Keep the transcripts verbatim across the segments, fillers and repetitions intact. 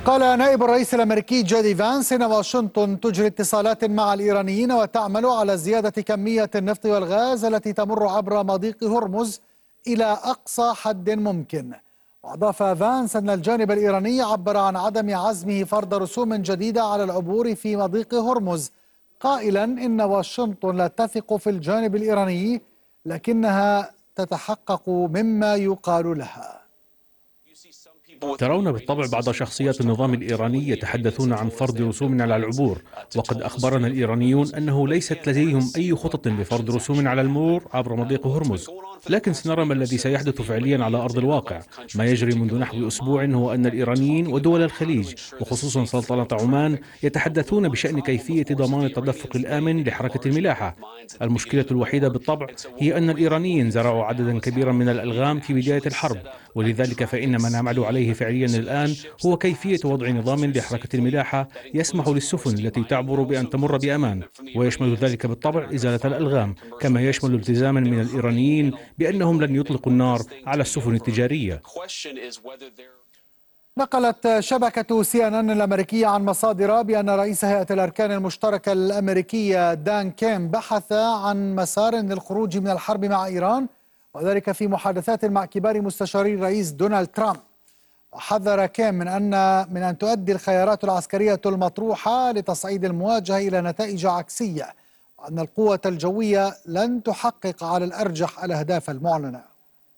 قال نائب الرئيس الأمريكي جودي فانس إن واشنطن تجري اتصالات مع الإيرانيين وتعمل على زيادة كمية النفط والغاز التي تمر عبر مضيق هرمز إلى أقصى حد ممكن. وأضاف فانس أن الجانب الإيراني عبر عن عدم عزمه فرض رسوم جديدة على العبور في مضيق هرمز، قائلا إن واشنطن لا تثق في الجانب الإيراني لكنها تتحقق مما يقال لها. ترون بالطبع بعض شخصيات النظام الإيراني يتحدثون عن فرض رسوم على العبور، وقد أخبرنا الإيرانيون أنه ليست لديهم أي خطط لفرض رسوم على المرور عبر مضيق هرمز، لكن سنرى ما الذي سيحدث فعليا على أرض الواقع. ما يجري منذ نحو أسبوع هو أن الإيرانيين ودول الخليج وخصوصا سلطنة عمان يتحدثون بشأن كيفية ضمان التدفق الآمن لحركة الملاحة. المشكلة الوحيدة بالطبع هي أن الإيرانيين زرعوا عددا كبيرا من الألغام في بداية الحرب، ولذلك فإن ما نعمل عليه فعليا الآن هو كيفية وضع نظام لحركة الملاحة يسمح للسفن التي تعبر بأن تمر بأمان، ويشمل ذلك بالطبع إزالة الألغام، كما يشمل التزاما من الإيرانيين بأنهم لن يطلقوا النار على السفن التجارية. نقلت شبكة سي إن إن الأمريكية عن مصادر بأن رئيس هيئة الأركان المشتركة الأمريكية دان كين بحث عن مسار للخروج من الحرب مع إيران، وذلك في محادثات مع كبار مستشاري الرئيس دونالد ترامب. وحذر كين من أن من أن تؤدي الخيارات العسكرية المطروحة لتصعيد المواجهة إلى نتائج عكسية، وأن القوة الجوية لن تحقق على الأرجح الأهداف المعلنة.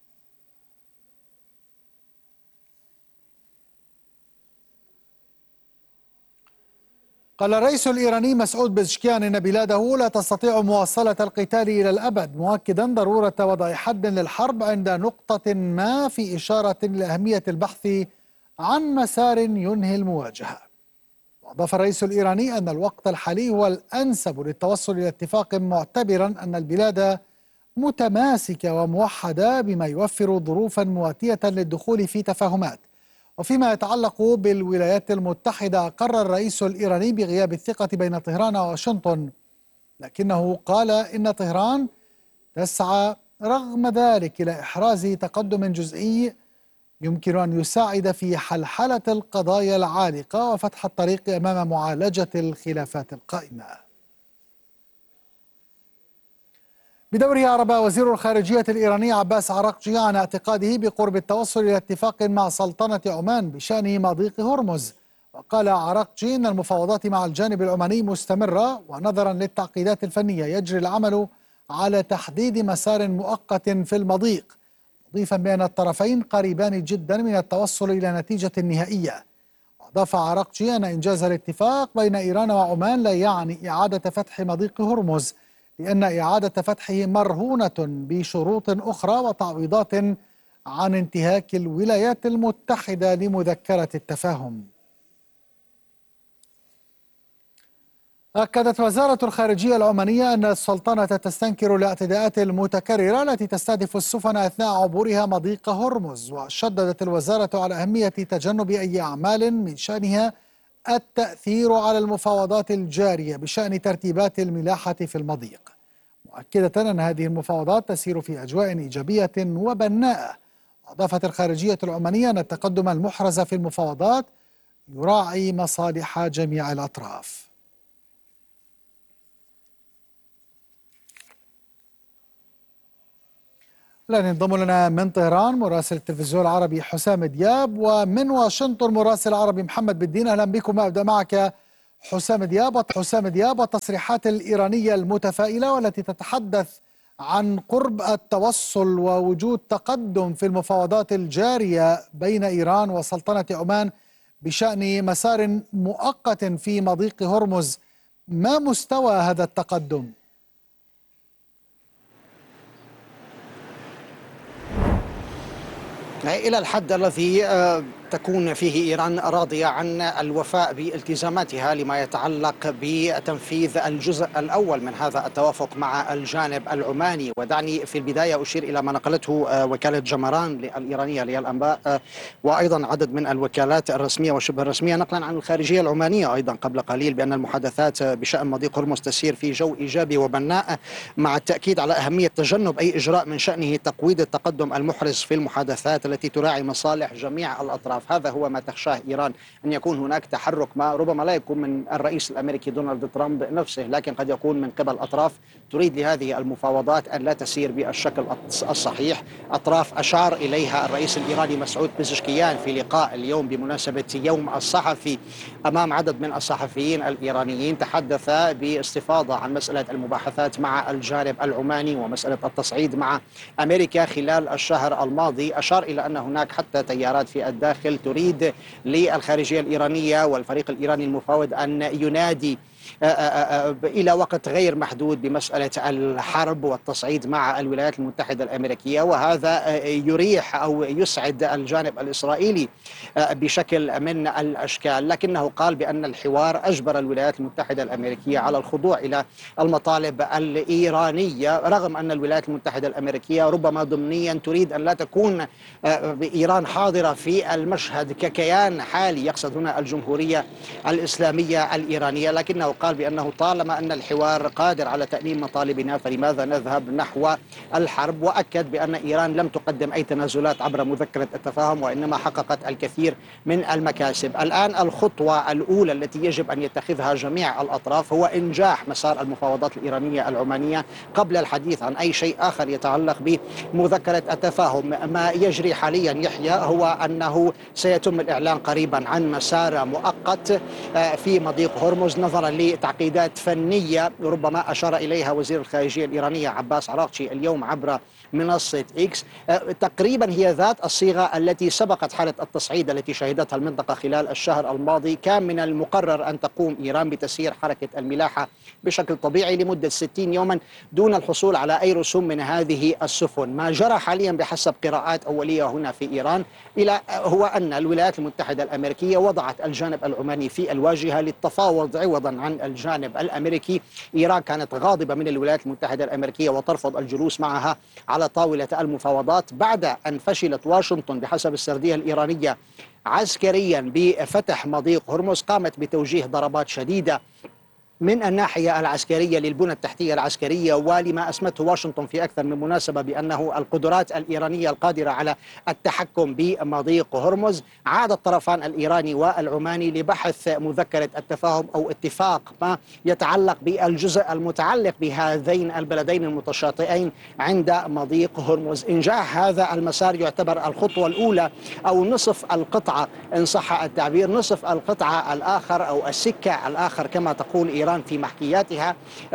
قال الرئيس الإيراني مسعود بزشكيان إن بلاده لا تستطيع مواصلة القتال إلى الأبد، مؤكدا ضرورة وضع حد للحرب عند نقطة ما، في إشارة لأهمية البحث عن مسار ينهي المواجهة. وأضاف الرئيس الإيراني أن الوقت الحالي هو الأنسب للتوصل إلى اتفاق، معتبرا أن البلاد متماسكة وموحدة بما يوفر ظروفا مواتية للدخول في تفاهمات. وفيما يتعلق بالولايات المتحدة، أقر الرئيس الإيراني بغياب الثقة بين طهران وواشنطن، لكنه قال إن طهران تسعى رغم ذلك إلى إحراز تقدم جزئي يمكن أن يساعد في حلحلة القضايا العالقة وفتح الطريق أمام معالجة الخلافات القائمة. بدوره أعرب وزير الخارجية الإيراني عباس عراقجي عن اعتقاده بقرب التوصل إلى اتفاق مع سلطنة عمان بشأن مضيق هرمز. وقال عراقجي إن المفاوضات مع الجانب العماني مستمرة، ونظرا للتعقيدات الفنية يجري العمل على تحديد مسار مؤقت في المضيق، مضيفا بأن الطرفين قريبان جدا من التوصل إلى نتيجة نهائية. وأضاف عراقجي أن إنجاز الاتفاق بين إيران وعمان لا يعني إعادة فتح مضيق هرمز، لأن إعادة فتحه مرهونة بشروط أخرى وتعويضات عن انتهاك الولايات المتحدة لمذكرة التفاهم. أكدت وزارة الخارجية العمانية أن السلطنة تستنكر الاعتداءات المتكررة التي تستهدف السفن أثناء عبورها مضيق هرمز، وشددت الوزارة على أهمية تجنب أي أعمال من شأنها التأثير على المفاوضات الجارية بشأن ترتيبات الملاحة في المضيق، مؤكدة أن هذه المفاوضات تسير في أجواء إيجابية وبناءة. أضافت الخارجية العمانية أن التقدم المحرز في المفاوضات يراعي مصالح جميع الأطراف. الآن ينضم لنا من طهران مراسل التلفزيون العربي حسام دياب، ومن واشنطن مراسل العربي محمد بالدين. أهلا بكم. أبدأ معك حسام دياب. حسام دياب، والتصريحات الإيرانية المتفائلة والتي تتحدث عن قرب التوصل ووجود تقدم في المفاوضات الجارية بين إيران وسلطنة عمان بشأن مسار مؤقت في مضيق هرمز، ما مستوى هذا التقدم؟ إلى الحد الذي تكون فيه إيران راضية عن الوفاء بالتزاماتها لما يتعلق بتنفيذ الجزء الأول من هذا التوافق مع الجانب العماني. ودعني في البداية أشير إلى ما نقلته وكالة جمران الإيرانية للأنباء وأيضا عدد من الوكالات الرسمية وشبه الرسمية نقلا عن الخارجية العمانية أيضا قبل قليل بأن المحادثات بشأن مضيق هرمز تسير في جو إيجابي وبناء، مع التأكيد على أهمية تجنب أي إجراء من شأنه تقويض التقدم المحرز في المحادثات التي تراعي مصالح جميع الأطراف. الأطراف. هذا هو ما تخشاه إيران، أن يكون هناك تحرك ما ربما لا يكون من الرئيس الأمريكي دونالد ترامب نفسه، لكن قد يكون من قبل أطراف تريد لهذه المفاوضات أن لا تسير بالشكل الصحيح. أطراف أشار إليها الرئيس الإيراني مسعود بزشكيان في لقاء اليوم بمناسبة يوم الصحفي أمام عدد من الصحفيين الإيرانيين، تحدث باستفاضة عن مسألة المباحثات مع الجانب العماني ومسألة التصعيد مع أمريكا خلال الشهر الماضي. أشار إلى أن هناك حتى تيارات في الداخل تريد للخارجية الإيرانية والفريق الإيراني المفاوض أن ينادي إلى وقت غير محدود بمسألة الحرب والتصعيد مع الولايات المتحدة الأمريكية، وهذا يريح أو يسعد الجانب الإسرائيلي بشكل من الأشكال. لكنه قال بأن الحوار أجبر الولايات المتحدة الأمريكية على الخضوع إلى المطالب الإيرانية، رغم أن الولايات المتحدة الأمريكية ربما ضمنيا تريد أن لا تكون إيران حاضرة في المشهد ككيان حالي، يقصد هنا الجمهورية الإسلامية الإيرانية، لكنه قال بأنه طالما أن الحوار قادر على تأمين مطالبنا فلماذا نذهب نحو الحرب. وأكد بأن إيران لم تقدم أي تنازلات عبر مذكرة التفاهم، وإنما حققت الكثير من المكاسب. الآن الخطوة الأولى التي يجب أن يتخذها جميع الأطراف هو إنجاح مسار المفاوضات الإيرانية العمانية قبل الحديث عن أي شيء آخر يتعلق بمذكرة التفاهم. ما يجري حاليا يحيى هو أنه سيتم الإعلان قريبا عن مسار مؤقت في مضيق هرمز نظرا لتعقيدات فنية ربما أشار إليها وزير الخارجية الإيرانية عباس عراقچي اليوم عبر منصة إكس. تقريبا هي ذات الصيغة التي سبقت حالة التصعيد التي شهدتها المنطقة خلال الشهر الماضي. كان من المقرر أن تقوم إيران بتسيير حركة الملاحة بشكل طبيعي لمدة ستين يوما دون الحصول على أي رسوم من هذه السفن. ما جرى حاليا بحسب قراءات أولية هنا في إيران إلى هو أن الولايات المتحدة الأمريكية وضعت الجانب العماني في الواجهة للتفاوض عوضا عن الجانب الأمريكي. إيران كانت غاضبة من الولايات المتحدة الأمريكية وترفض الجلوس معها على طاولة المفاوضات بعد أن فشلت واشنطن بحسب السردية الإيرانية عسكريا بفتح مضيق هرمز. قامت بتوجيه ضربات شديدة من الناحية العسكرية للبنى التحتية العسكرية ولما أسمته واشنطن في أكثر من مناسبة بأنه القدرات الإيرانية القادرة على التحكم بمضيق هرمز. عاد الطرفان الإيراني والعماني لبحث مذكرة التفاهم أو اتفاق ما يتعلق بالجزء المتعلق بهذين البلدين المتشاطئين عند مضيق هرمز. إنجاح هذا المسار يعتبر الخطوة الأولى أو نصف القطعة إن صح التعبير، نصف القطعة الآخر أو السكة الآخر كما تقول إيران في محكياتها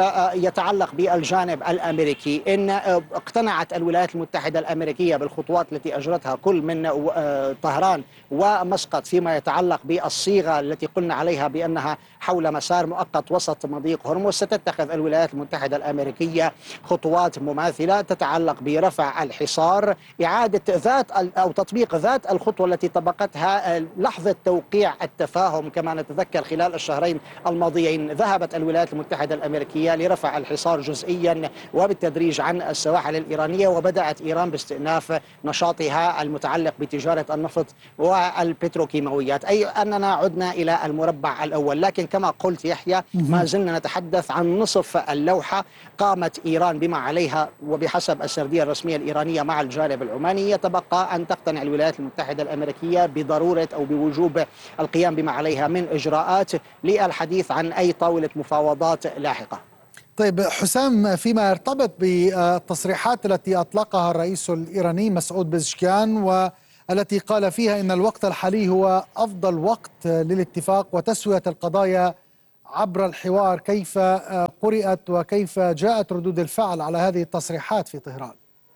يتعلق بالجانب الأمريكي. إن اقتنعت الولايات المتحدة الأمريكية بالخطوات التي أجرتها كل من طهران ومسقط فيما يتعلق بالصيغة التي قلنا عليها بأنها حول مسار مؤقت وسط مضيق هرمز، ستتخذ الولايات المتحدة الأمريكية خطوات مماثلة تتعلق برفع الحصار، إعادة ذات أو تطبيق ذات الخطوة التي طبقتها لحظة توقيع التفاهم. كما نتذكر خلال الشهرين الماضيين ذهبت الولايات المتحدة الأمريكية لرفع الحصار جزئيا وبالتدريج عن السواحل الإيرانية، وبدأت إيران باستئناف نشاطها المتعلق بتجارة النفط والبتروكيماويات، أي أننا عدنا إلى المربع الأول. لكن كما قلت يحيى ما زلنا نتحدث عن نصف اللوحة. قامت إيران بما عليها وبحسب السردية الرسمية الإيرانية مع الجانب العماني. يتبقى أن تقتنع الولايات المتحدة الأمريكية بضرورة أو بوجوب القيام بما عليها من إجراءات للحديث عن أي طاولة مفاوضات لاحقة. طيب حسام، فيما يرتبط بالتصريحات التي أطلقها الرئيس الإيراني مسعود بزشكيان والتي قال فيها إن الوقت الحالي هو أفضل وقت للاتفاق وتسوية القضايا عبر الحوار، كيف قرأت وكيف جاءت ردود الفعل على هذه التصريحات في طهران؟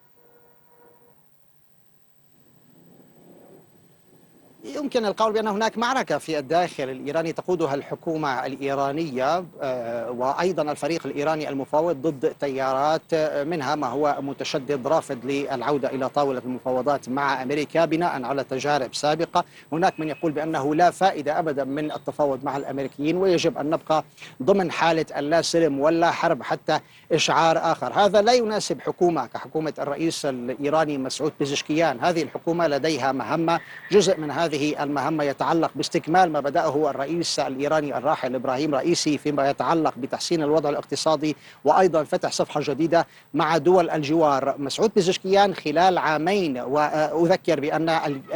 يمكن القول بأن هناك معركة في الداخل الإيراني تقودها الحكومة الإيرانية وأيضا الفريق الإيراني المفاوض ضد تيارات منها ما هو متشدد رافض للعودة إلى طاولة المفاوضات مع أمريكا بناء على تجارب سابقة. هناك من يقول بأنه لا فائدة أبدا من التفاوض مع الأمريكيين ويجب أن نبقى ضمن حالة اللا سلم ولا حرب حتى إشعار آخر. هذا لا يناسب حكومة كحكومة الرئيس الإيراني مسعود بزشكيان. هذه الحكومة لديها مهمة، جزء من هذه هذه المهمة يتعلق باستكمال ما بدأه الرئيس الإيراني الراحل إبراهيم رئيسي فيما يتعلق بتحسين الوضع الاقتصادي وأيضا فتح صفحة جديدة مع دول الجوار. مسعود بيزشكيان خلال عامين، وأذكر بأن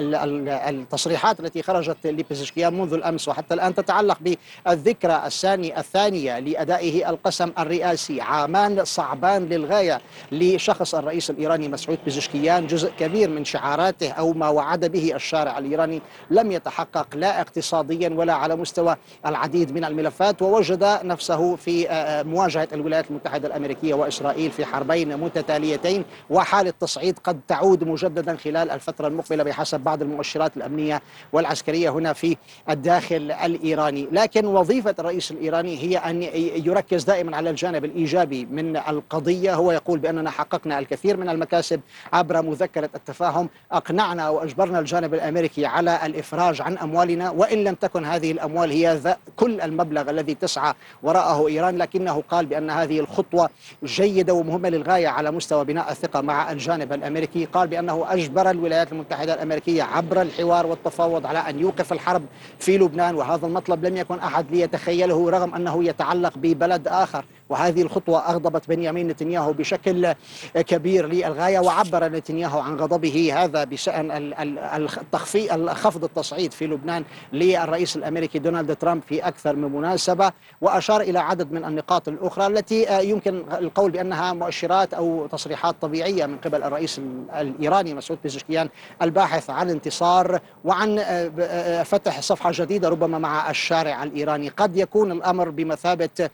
التصريحات التي خرجت لبيزشكيان منذ الأمس وحتى الآن تتعلق بالذكرى الثانية الثانية لأدائه القسم الرئاسي، عامان صعبان للغاية لشخص الرئيس الإيراني مسعود بيزشكيان. جزء كبير من شعاراته أو ما وعد به الشارع الإيراني لم يتحقق لا اقتصاديا ولا على مستوى العديد من الملفات، ووجد نفسه في مواجهة الولايات المتحدة الأمريكية وإسرائيل في حربين متتاليتين، وحالة تصعيد قد تعود مجددا خلال الفترة المقبلة بحسب بعض المؤشرات الأمنية والعسكرية هنا في الداخل الإيراني. لكن وظيفة الرئيس الإيراني هي أن يركز دائما على الجانب الإيجابي من القضية. هو يقول بأننا حققنا الكثير من المكاسب عبر مذكرة التفاهم، أقنعنا وأجبرنا الجانب الأمريكي على الإفراج عن أموالنا، وإن لم تكن هذه الأموال هي كل المبلغ الذي تسعى وراءه إيران، لكنه قال بأن هذه الخطوة جيدة ومهمة للغاية على مستوى بناء الثقة مع الجانب الأمريكي. قال بأنه أجبر الولايات المتحدة الأمريكية عبر الحوار والتفاوض على أن يوقف الحرب في لبنان، وهذا المطلب لم يكن أحد ليتخيله رغم أنه يتعلق ببلد آخر، وهذه الخطوة أغضبت بنيامين نتنياهو بشكل كبير للغاية. وعبر نتنياهو عن غضبه هذا بشأن التخفيض خفض التصعيد في لبنان للرئيس الأمريكي دونالد ترامب في أكثر من مناسبة، وأشار إلى عدد من النقاط الأخرى التي يمكن القول بأنها مؤشرات أو تصريحات طبيعية من قبل الرئيس الإيراني مسعود بيزشكيان الباحث عن انتصار وعن فتح صفحة جديدة ربما مع الشارع الإيراني. قد يكون الأمر بمثابة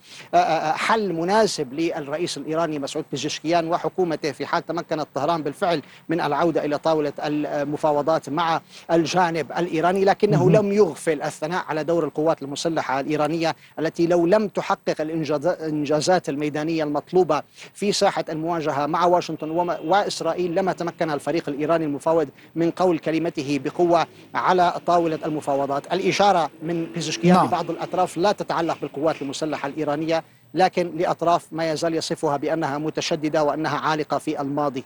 حل مناسب للرئيس الإيراني مسعود بيزشكيان وحكومته في حال تمكنت طهران بالفعل من العودة إلى طاولة المفاوضات مع الجانب الإيراني، لكنه لم يغفل الثناء على دور القوات المسلحة الإيرانية التي لو لم تحقق الإنجازات الميدانية المطلوبة في ساحة المواجهة مع واشنطن وإسرائيل لما تمكن الفريق الإيراني المفاوض من قول كلمته بقوة على طاولة المفاوضات. الإشارة من بيزشكيان نعم. لبعض الأطراف لا تتعلق بالقوات المسلحة الإيرانية، لكن لأطراف ما يزال يصفها بأنها متشددة وأنها عالقة في الماضي.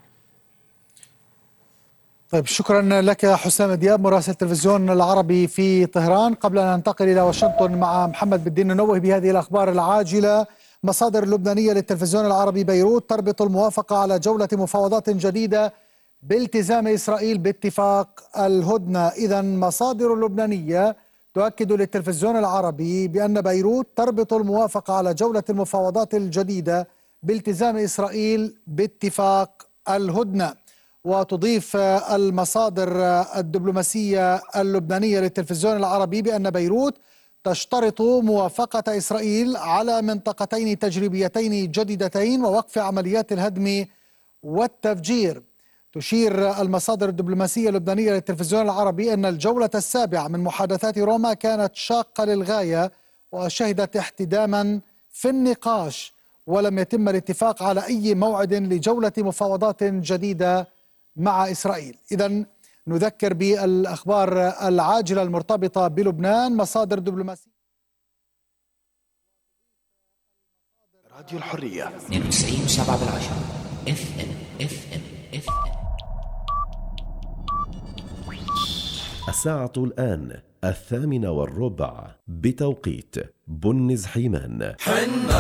طيب شكرا لك حسام دياب مراسل التلفزيون العربي في طهران. قبل أن ننتقل إلى واشنطن مع محمد بالدين ننوه بهذه الأخبار العاجلة. مصادر لبنانية للتلفزيون العربي بيروت تربط الموافقة على جولة مفاوضات جديدة بالتزام إسرائيل باتفاق الهدنة. إذن مصادر لبنانية تؤكد للتلفزيون العربي بأن بيروت تربط الموافقة على جولة المفاوضات الجديدة بالتزام إسرائيل باتفاق الهدنة. وتضيف المصادر الدبلوماسية اللبنانية للتلفزيون العربي بأن بيروت تشترط موافقة إسرائيل على منطقتين تجريبيتين جديدتين ووقف عمليات الهدم والتفجير. تشير المصادر الدبلوماسية اللبنانية للتلفزيون العربي أن الجولة السابعة من محادثات روما كانت شاقة للغاية وشهدت احتداما في النقاش، ولم يتم الاتفاق على أي موعد لجولة مفاوضات جديدة مع إسرائيل. إذن نذكر بالأخبار العاجلة المرتبطة بلبنان. مصادر دبلوماسية راديو الحرية اثنين وتسعين وسبعة بالعشرة اف ام اف ام اف ام. الساعة الآن الثامنة والربع بتوقيت بنز حيمان.